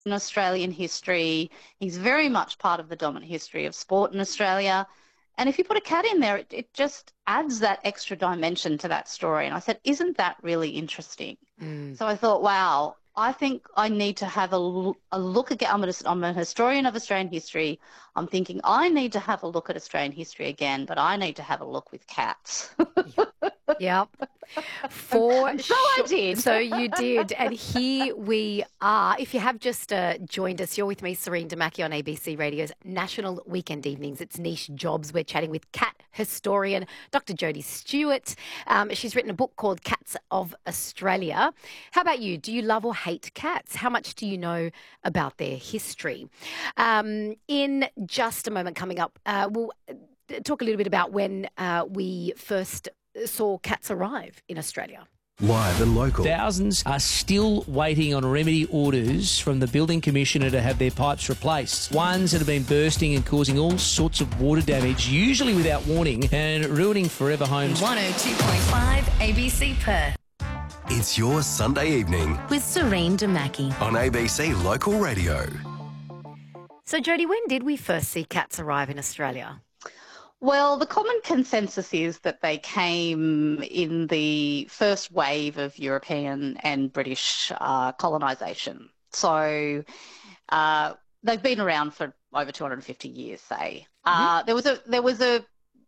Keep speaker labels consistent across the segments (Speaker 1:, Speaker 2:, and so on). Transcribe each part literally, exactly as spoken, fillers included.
Speaker 1: in Australian history. He's very much part of the dominant history of sport in Australia. And if you put a cat in there, it, it just adds that extra dimension to that story. And I said, isn't that really interesting?
Speaker 2: Mm.
Speaker 1: So I thought, wow, I think I need to have a, l- a look again. I'm, a, I'm a historian of Australian history. I'm thinking I need to have a look at Australian history again, but I need to have a look with cats.
Speaker 2: Yep. For
Speaker 1: So I
Speaker 2: sure.
Speaker 1: did.
Speaker 2: So you did. And here we are. If you have just uh, joined us, you're with me, Serene Damaki, on A B C Radio's National Weekend Evenings. It's Niche Jobs. We're chatting with cat historian Doctor Jodie Stewart. Um, she's written a book called Cats of Australia. How about you? Do you love or hate cats? How much do you know about their history? Um, in just a moment coming up, uh, we'll talk a little bit about when uh, we first saw cats arrive in Australia.
Speaker 3: Live and local.
Speaker 4: Thousands are still waiting on remedy orders from the Building Commissioner to have their pipes replaced. Ones that have been bursting and causing all sorts of water damage, usually without warning, and ruining forever homes.
Speaker 5: one oh two point five A B C Perth.
Speaker 3: It's your Sunday evening
Speaker 5: With Serene Damaki.
Speaker 3: on A B C Local Radio.
Speaker 2: So, Jodie, when did we first see cats arrive in Australia?
Speaker 1: Well, the common consensus is that they came in the first wave of European and British uh, colonisation. So uh, they've been around for over two hundred fifty years, say.
Speaker 2: Mm-hmm.
Speaker 1: Uh, there was a, there was a,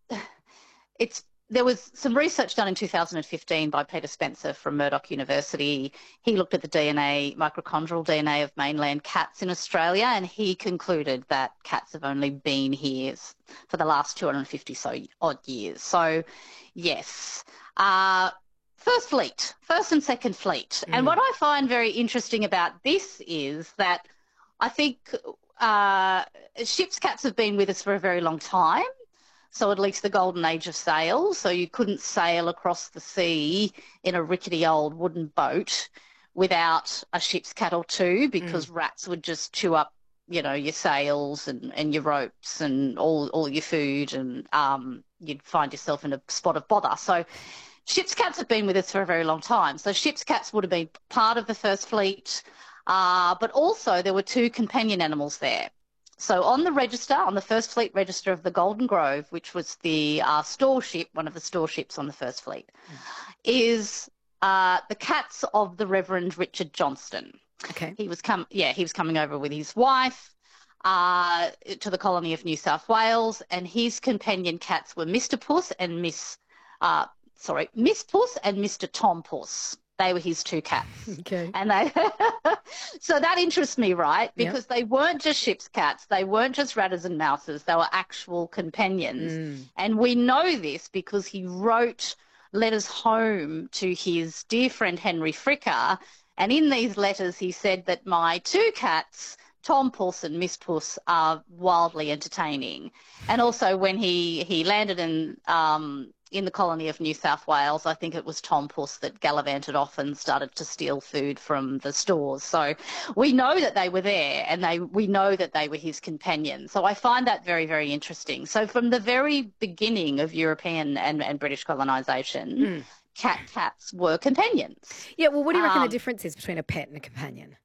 Speaker 1: it's, there was some research done in two thousand fifteen by Peter Spencer from Murdoch University. He looked at the D N A, mitochondrial D N A of mainland cats in Australia, and he concluded that cats have only been here for the last two hundred fifty so odd years. So, yes. Uh, first fleet, first and second fleet. Mm. And what I find very interesting about this is that I think uh, ship's cats have been with us for a very long time. So at least the golden age of sail. So you couldn't sail across the sea in a rickety old wooden boat without a ship's cat or two, because mm. rats would just chew up, you know, your sails and, and your ropes and all, all your food, and um, you'd find yourself in a spot of bother. So ship's cats have been with us for a very long time. So ship's cats would have been part of the first fleet, uh, but also there were two companion animals there. So on the register, on the First Fleet register of the Golden Grove, which was the uh, store ship, one of the store ships on the First Fleet, mm. is uh, the cats of the Reverend Richard Johnston.
Speaker 2: Okay.
Speaker 1: He was come, yeah, he was coming over with his wife uh, to the colony of New South Wales, and his companion cats were Mister Puss and Miss, uh, sorry, Miss Puss and Mister Tom Puss. They were his two cats.
Speaker 2: Okay.
Speaker 1: And they, so that interests me, right? Because yep. they weren't just ship's cats. They weren't just ratters and mouses. They were actual companions. Mm. And we know this because he wrote letters home to his dear friend Henry Fricker. And in these letters, he said that my two cats, Tom Puss and Miss Puss, are wildly entertaining. And also when he, he landed in... Um, in the colony of New South Wales, I think it was Tom Puss that gallivanted off and started to steal food from the stores. So we know that they were there, and they we know that they were his companions. So I find that very, very interesting. So from the very beginning of European and, and British colonisation, mm. cat cats were companions.
Speaker 2: Yeah, well, what do you reckon
Speaker 1: um,
Speaker 2: the difference is between a pet and a companion?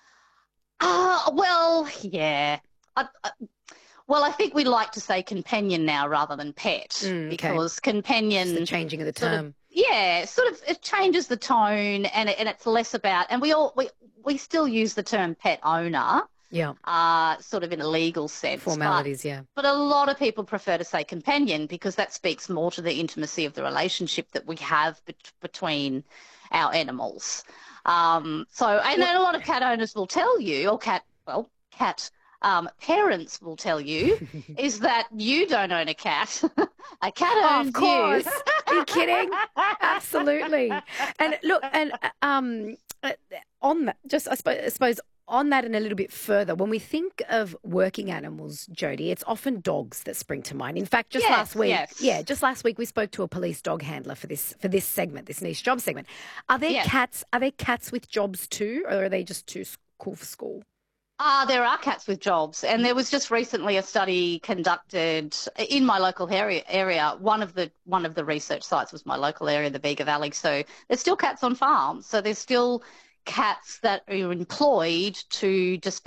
Speaker 1: Uh, well, yeah. I, I, Well, I think we like to say companion now rather than pet, mm, because okay. companion...
Speaker 2: It's the changing of the term.
Speaker 1: Sort of, yeah, sort of it changes the tone, and it, and it's less about... And we all we, we still use the term pet owner,
Speaker 2: yeah,
Speaker 1: uh, sort of in a legal sense.
Speaker 2: Formalities,
Speaker 1: but,
Speaker 2: yeah.
Speaker 1: But a lot of people prefer to say companion because that speaks more to the intimacy of the relationship that we have be- between our animals. Um, so, and then a lot of cat owners will tell you, or cat, well, cat... Um, parents will tell you is that you don't own a cat. A cat owns
Speaker 2: oh, of course.
Speaker 1: you.
Speaker 2: Are you kidding? Absolutely. And look, and um, on that, just I suppose, I suppose on that and a little bit further, when we think of working animals, Jodie, it's often dogs that spring to mind. In fact, just
Speaker 1: yes,
Speaker 2: last week,
Speaker 1: yes.
Speaker 2: yeah, just last week we spoke to a police dog handler for this for this segment, this niche job segment. Are there
Speaker 1: yes.
Speaker 2: cats? Are there cats with jobs too, or are they just too cool for school?
Speaker 1: Ah, uh, there are cats with jobs, and there was just recently a study conducted in my local area. Area one of the one of the research sites was my local area, the Bega Valley. So there's still cats on farms. So there's still cats that are employed to dispense